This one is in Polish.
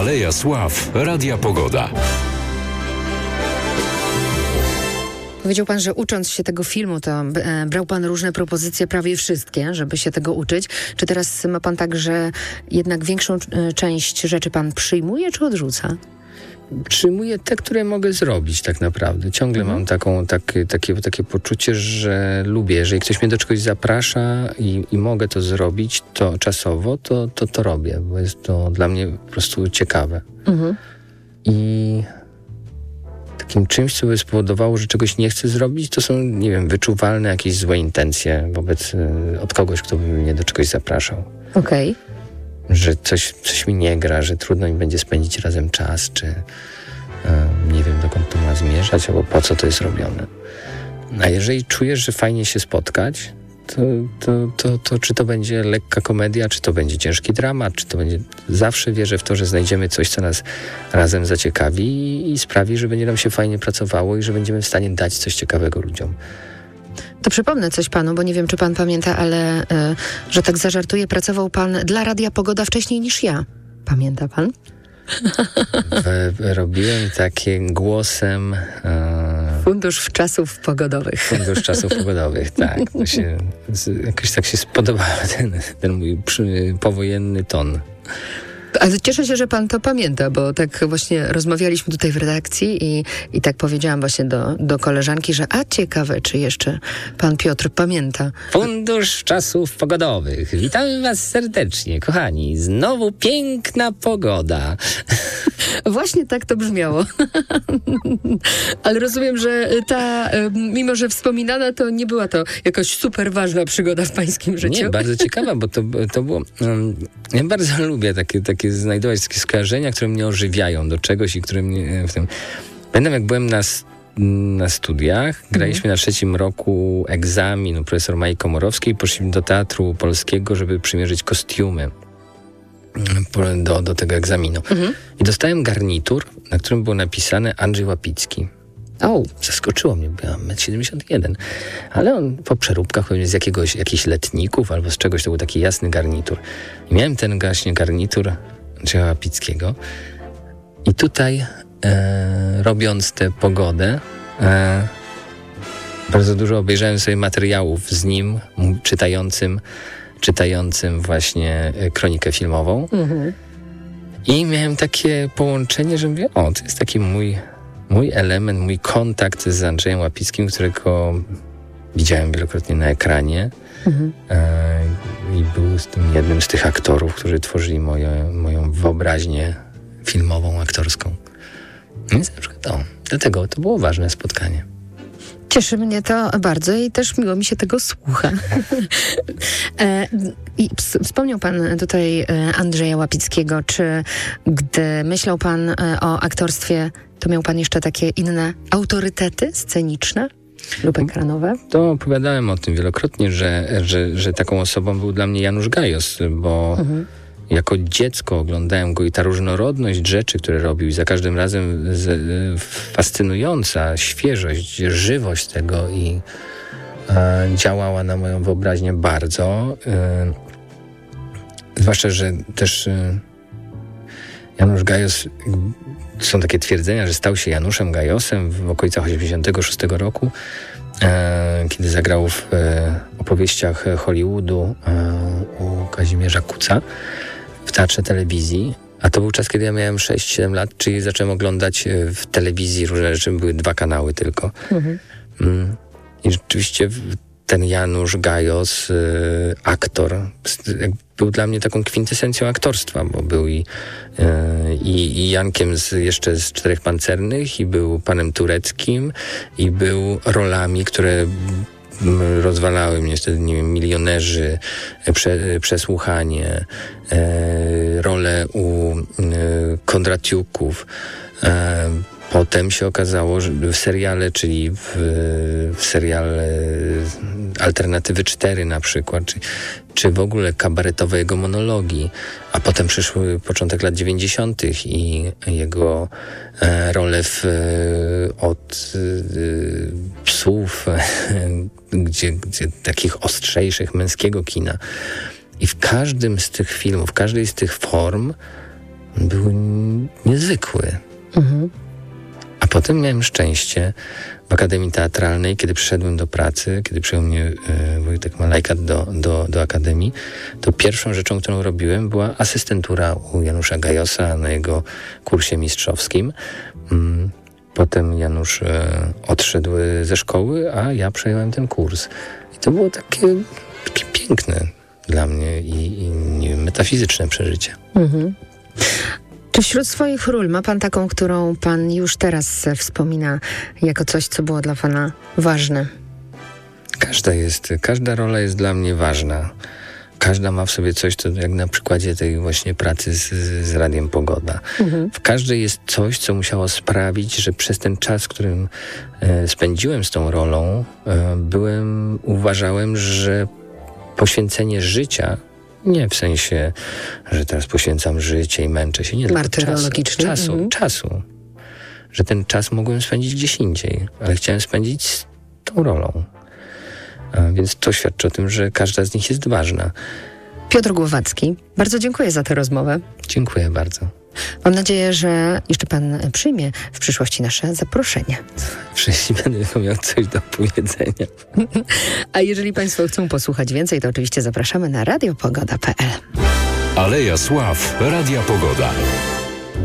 Aleja Sław Radia Pogoda. Powiedział pan, że ucząc się tego filmu, to brał pan różne propozycje, prawie wszystkie, żeby się tego uczyć. Czy teraz ma pan tak, że jednak większą część rzeczy pan przyjmuje, czy odrzuca? Przyjmuję te, które mogę zrobić tak naprawdę. Ciągle mam takie poczucie, że lubię. Jeżeli ktoś mnie do czegoś zaprasza i mogę to zrobić, to czasowo, to robię, bo jest to dla mnie po prostu ciekawe. I takim czymś, co by spowodowało, że czegoś nie chcę zrobić, to są, nie wiem, wyczuwalne jakieś złe intencje od kogoś, kto by mnie do czegoś zapraszał. Okej. Że coś mi nie gra, że trudno mi będzie spędzić razem czas, czy nie wiem, dokąd to ma zmierzać, albo po co to jest robione. A jeżeli czujesz, że fajnie się spotkać, to czy to będzie lekka komedia, czy to będzie ciężki dramat, czy to będzie... Zawsze wierzę w to, że znajdziemy coś, co nas razem zaciekawi i sprawi, że będzie nam się fajnie pracowało i że będziemy w stanie dać coś ciekawego ludziom. To przypomnę coś panu, bo nie wiem, czy pan pamięta, ale że tak zażartuję, pracował pan dla Radia Pogoda wcześniej niż ja. Pamięta pan? Robiłem takie głosem... Fundusz Czasów Pogodowych. Fundusz Czasów Pogodowych, tak. Jakoś tak się spodobał ten mój powojenny ton. Ale cieszę się, że pan to pamięta, bo tak właśnie rozmawialiśmy tutaj w redakcji i tak powiedziałam właśnie do koleżanki, że ciekawe, czy jeszcze pan Piotr pamięta. Fundusz Czasów Pogodowych. Witamy was serdecznie, kochani. Znowu piękna pogoda. Właśnie tak to brzmiało. Ale rozumiem, że mimo że wspominana, to nie była to jakaś super ważna przygoda w pańskim życiu. Nie, bardzo ciekawa, bo to było... Ja bardzo lubię takie znajdować takie skojarzenia, które mnie ożywiają do czegoś i które mnie w tym... Pamiętam, jak byłem na studiach, graliśmy na 3. roku egzamin u profesor Mai Komorowskiej, poszliśmy do Teatru Polskiego, żeby przymierzyć kostiumy do tego egzaminu. I dostałem garnitur, na którym było napisane Andrzej Łapicki. Zaskoczyło mnie, bo ja mam 1,71 m. Ale on po przeróbkach pewnie z jakichś letników albo z czegoś, to był taki jasny garnitur. I miałem ten właśnie garnitur Andrzeja Łapickiego. I tutaj robiąc tę pogodę bardzo dużo obejrzałem sobie materiałów z nim, czytającym właśnie kronikę filmową. I miałem takie połączenie, że mówię, to jest taki mój element, mój kontakt z Andrzejem Łapickim, którego widziałem wielokrotnie na ekranie i był z tym jednym z tych aktorów, którzy tworzyli moją wyobraźnię filmową, aktorską. Więc na przykład dlatego to było ważne spotkanie. Cieszy mnie to bardzo i też miło mi się tego słucha. I wspomniał pan tutaj Andrzeja Łapickiego. Czy gdy myślał pan o aktorstwie, to miał pan jeszcze takie inne autorytety sceniczne lub ekranowe? To opowiadałem o tym wielokrotnie, że taką osobą był dla mnie Janusz Gajos, bo jako dziecko oglądałem go i ta różnorodność rzeczy, które robił, i za każdym razem fascynująca świeżość, żywość tego i działała na moją wyobraźnię bardzo. Zwłaszcza, że też Janusz Gajos, są takie twierdzenia, że stał się Januszem Gajosem w okolicach 86 roku, kiedy zagrał w opowieściach Hollywoodu u Kazimierza Kuca w Teatrze Telewizji. A to był czas, kiedy ja miałem 6-7 lat, czyli zacząłem oglądać w telewizji różne rzeczy, były 2 kanały tylko. I rzeczywiście ten Janusz Gajos, aktor, był dla mnie taką kwintesencją aktorstwa, bo był i Jankiem jeszcze z Czterech Pancernych, i był panem Tureckim, i był rolami, które rozwalały mnie wtedy, nie wiem, Milionerzy, Przesłuchanie, role u Kondratiuków. Potem się okazało, że w seriale, czyli w seriale Alternatywy 4 na przykład, czy w ogóle kabaretowe jego monologi, a potem przyszły początek lat 90. i jego role od Psów, gdzie takich ostrzejszych męskiego kina. I w każdym z tych filmów, w każdej z tych form był niezwykły. A potem miałem szczęście w Akademii Teatralnej, kiedy przyszedłem do pracy, kiedy przyjął mnie Wojtek Malajkat do Akademii, to pierwszą rzeczą, którą robiłem, była asystentura u Janusza Gajosa na jego kursie mistrzowskim. Potem Janusz odszedł ze szkoły, a ja przejąłem ten kurs. I to było takie piękne dla mnie i nie wiem, metafizyczne przeżycie. Czy wśród swoich ról ma pan taką, którą pan już teraz wspomina jako coś, co było dla pana ważne? Każda rola jest dla mnie ważna. Każda ma w sobie coś, to jak na przykładzie tej właśnie pracy z Radiem Pogoda. W każdej jest coś, co musiało sprawić, że przez ten czas, którym spędziłem z tą rolą, uważałem, że poświęcenie życia, nie w sensie, że teraz poświęcam życie i męczę się, nie, martyrologicznie. Czasu. Że ten czas mogłem spędzić gdzieś indziej, ale chciałem spędzić z tą rolą. Więc to świadczy o tym, że każda z nich jest ważna. Piotr Głowacki, bardzo dziękuję za tę rozmowę. Dziękuję bardzo. Mam nadzieję, że jeszcze pan przyjmie w przyszłości nasze zaproszenie. Jeśli będę miał coś do powiedzenia. A jeżeli państwo chcą posłuchać więcej, to oczywiście zapraszamy na radiopogoda.pl. Aleja Sław Radia Pogoda.